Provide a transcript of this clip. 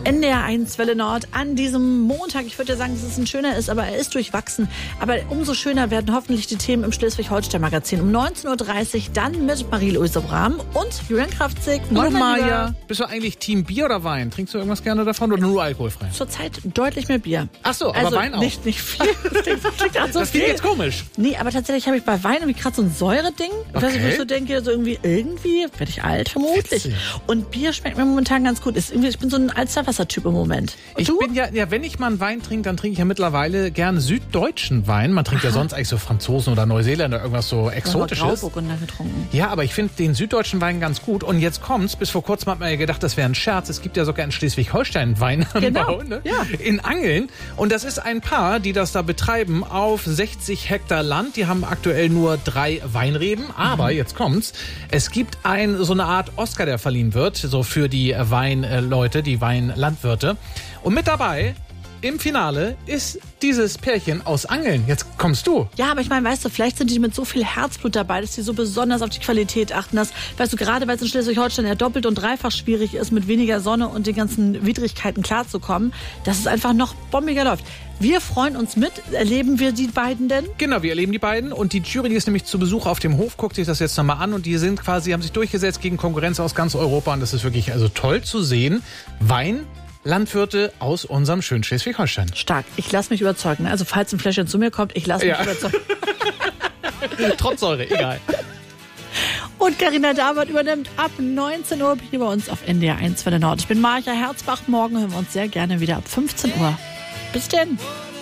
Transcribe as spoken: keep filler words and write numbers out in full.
N D R eins Welle Nord an diesem Montag. Ich würde ja sagen, dass es ein schöner ist, aber er ist durchwachsen. Aber umso schöner werden hoffentlich die Themen im Schleswig-Holstein-Magazin. Um neunzehn Uhr dreißig dann mit Marie-Louise Brahm und Julian Kraftzig. Hallo Maja. Bist du eigentlich Team Bier oder Wein? Trinkst du irgendwas gerne davon oder nur alkoholfrei? Zurzeit deutlich mehr Bier. Ach so, aber also Wein auch? Nicht, nicht viel. Das klingt, klingt auch so das viel. klingt jetzt komisch. Nee, aber tatsächlich habe ich bei Wein irgendwie gerade so ein Säureding. Okay. Dass ich mir so denke, so irgendwie, irgendwie werde ich alt, vermutlich. Witzig. Und Bier schmeckt mir momentan ganz gut. Ist irgendwie, ich bin so ein Alsterwasser-Typ im Moment. Und ich du? bin ja, ja, wenn ich mal einen Wein trinke, dann trinke ich ja mittlerweile gerne süddeutschen Wein. Man trinkt Aha. ja sonst eigentlich so Franzosen oder Neuseeländer, irgendwas so Exotisches. Ich habe Grauburgunder getrunken. Ja, aber ich finde den süddeutschen Wein ganz gut. Und jetzt kommt's, bis vor kurzem hat man ja gedacht, das wäre ein Scherz. Es gibt ja sogar in Schleswig-Holstein Weinanbau, genau. ne? Ja. In Angeln. Und das ist ein Paar, die das da betreiben auf sechzig Hektar Land. Die haben aktuell nur drei Weinreben. Aber mhm. jetzt kommt's. Es gibt ein, so eine Art Oscar, der verliehen wird, so für die Weinleute, die Weinlandwirte. Und mit dabei im Finale ist dieses Pärchen aus Angeln. Jetzt kommst du. Ja, aber ich meine, weißt du, vielleicht sind die mit so viel Herzblut dabei, dass die so besonders auf die Qualität achten. Dass, weißt du, gerade weil es in Schleswig-Holstein ja doppelt und dreifach schwierig ist, mit weniger Sonne und den ganzen Widrigkeiten klarzukommen, dass es einfach noch bombiger läuft. Wir freuen uns mit. Erleben wir die beiden denn? Genau, wir erleben die beiden. Und die Jury, die ist nämlich zu Besuch auf dem Hof, guckt sich das jetzt nochmal an. Und die sind quasi, haben sich durchgesetzt gegen Konkurrenz aus ganz Europa. Und das ist wirklich also toll zu sehen. Wein. Landwirte aus unserem schönen Schleswig-Holstein. Stark. Ich lasse mich überzeugen. Also falls ein Fläschchen zu mir kommt, ich lasse mich ja. überzeugen. Trotz Säure, egal. Und Carina David übernimmt ab neunzehn Uhr hier bei uns auf N D R eins Welle Nord. Ich bin Marja Herzbach. Morgen hören wir uns sehr gerne wieder ab fünfzehn Uhr. Bis denn.